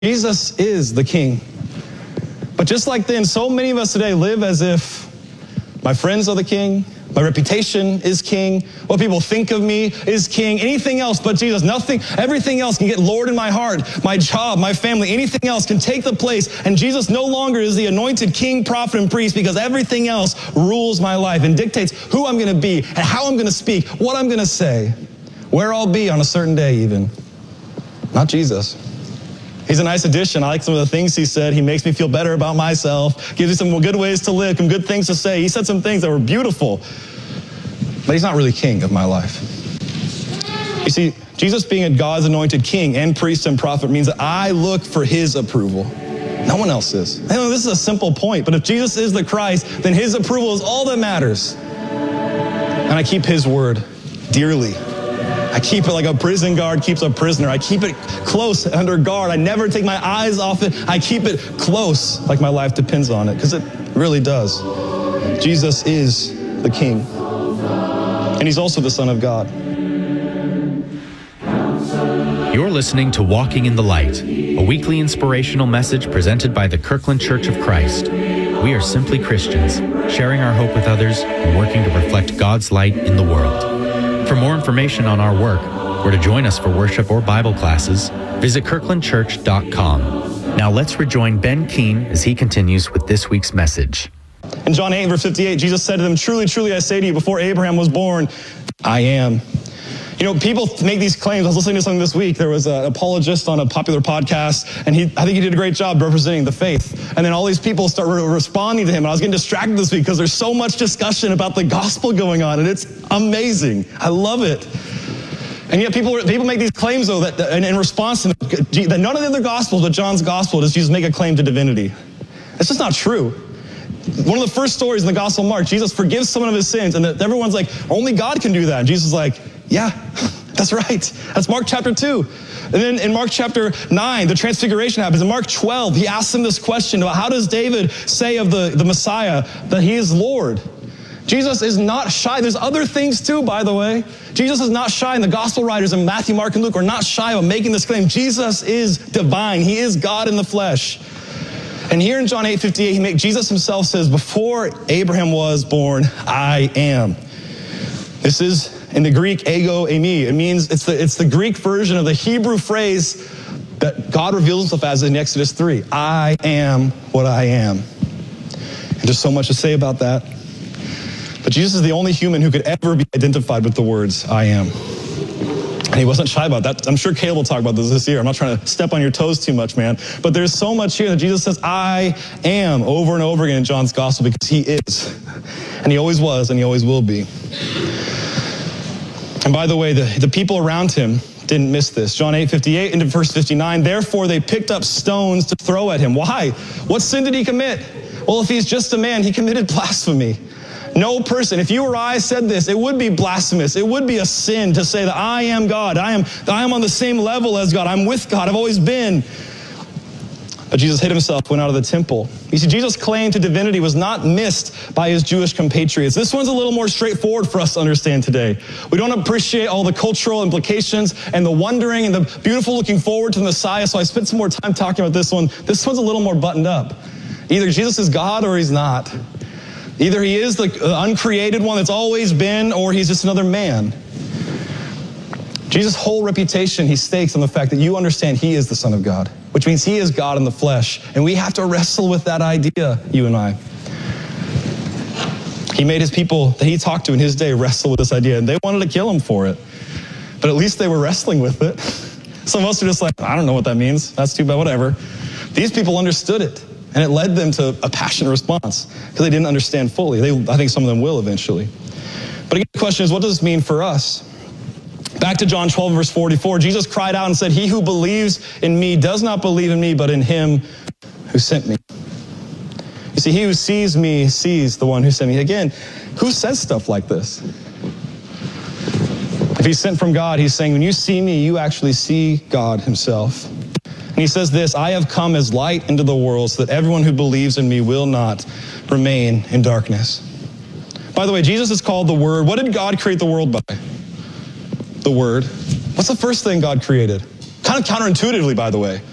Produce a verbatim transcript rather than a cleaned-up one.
Jesus is the King. But just like then, so many of us today live as if my friends are the King, my reputation is King, what people think of me is King, anything else but Jesus. Nothing, everything else can get Lord in my heart, my job, my family, anything else can take the place. And Jesus no longer is the anointed King, prophet, and priest because everything else rules my life and dictates who I'm going to be and how I'm going to speak, what I'm going to say, where I'll be on a certain day even. Not Jesus. He's a nice addition. I like some of the things he said. He makes me feel better about myself, gives me some good ways to live, some good things to say. He said some things that were beautiful, but he's not really king of my life. You see, Jesus being a God's anointed king and priest and prophet means that I look for his approval. No one else is. I know this is a simple point, but if Jesus is the Christ, then his approval is all that matters. And I keep his word dearly. I keep it like a prison guard keeps a prisoner. I keep it close under guard. I never take my eyes off it. I keep it close like my life depends on it, because it really does. Jesus is the King. And he's also the Son of God. You're listening to Walking in the Light, a weekly inspirational message presented by the Kirkland Church of Christ. We are simply Christians, sharing our hope with others and working to reflect God's light in the world. For more information on our work, or to join us for worship or Bible classes, visit kirkland church dot com. Now let's rejoin Ben Keene as he continues with this week's message. In John eight, verse fifty-eight, Jesus said to them, "Truly, truly, I say to you, before Abraham was born, I am." You know, people make these claims. I was listening to something this week. There was an apologist on a popular podcast, and he, I think he did a great job representing the faith. And then all these people start re- responding to him, and I was getting distracted this week because there's so much discussion about the gospel going on, and it's amazing. I love it. And yet people people make these claims, though, that, that in, in response to them, that none of the other gospels but John's gospel does Jesus make a claim to divinity. It's just not true. One of the first stories in the Gospel of Mark, Jesus forgives someone of his sins, and everyone's like, only God can do that. And Jesus is like, yeah, that's right. That's Mark chapter two. And then in Mark chapter nine, the transfiguration happens. In Mark twelve, he asks him this question about how does David say of the, the Messiah that he is Lord? Jesus is not shy. There's other things too, by the way. Jesus is not shy, and the gospel writers in Matthew, Mark, and Luke are not shy about making this claim. Jesus is divine. He is God in the flesh. And here in John eight fifty-eight, he make, Jesus himself says, before Abraham was born, I am. This is, in the Greek, ego eimi. It means, it's the, it's the Greek version of the Hebrew phrase that God reveals himself as in Exodus three. I am what I am. And there's so much to say about that. But Jesus is the only human who could ever be identified with the words, I am. And he wasn't shy about that. I'm sure Caleb will talk about this this year. I'm not trying to step on your toes too much, man. But there's so much here that Jesus says, I am, over and over again in John's gospel, because he is. And he always was, and he always will be. And by the way, the, the people around him didn't miss this. John eight fifty-eight into verse fifty-nine, therefore they picked up stones to throw at him. Why? What sin did he commit? Well, if he's just a man, he committed blasphemy. No person, if you or I said this, it would be blasphemous. It would be a sin to say that I am God. I am, I am on the same level as God. I'm with God. I've always been. But Jesus hid himself, went out of the temple. You see, Jesus' claim to divinity was not missed by his Jewish compatriots. This one's a little more straightforward for us to understand today. We don't appreciate all the cultural implications and the wondering and the beautiful looking forward to the Messiah, so I spent some more time talking about this one. This one's a little more buttoned up. Either Jesus is God or he's not. Either he is the uncreated one that's always been, or he's just another man. Jesus' whole reputation he stakes on the fact that you understand he is the Son of God, which means he is God in the flesh. And we have to wrestle with that idea, you and I. He made his people that he talked to in his day wrestle with this idea, and they wanted to kill him for it. But at least they were wrestling with it. Some of us are just like, I don't know what that means. That's too bad, whatever. These people understood it. And it led them to a passionate response because they didn't understand fully. They, I think some of them will eventually. But again, the question is, what does this mean for us? Back to John twelve, verse forty-four, Jesus cried out and said, he who believes in me does not believe in me, but in him who sent me. You see, he who sees me sees the one who sent me. Again, who says stuff like this? If he's sent from God, he's saying, when you see me, you actually see God himself. And he says this, I have come as light into the world so that everyone who believes in me will not remain in darkness. By the way, Jesus is called the Word. What did God create the world by? The Word. What's the first thing God created? Kind of counterintuitively, by the way.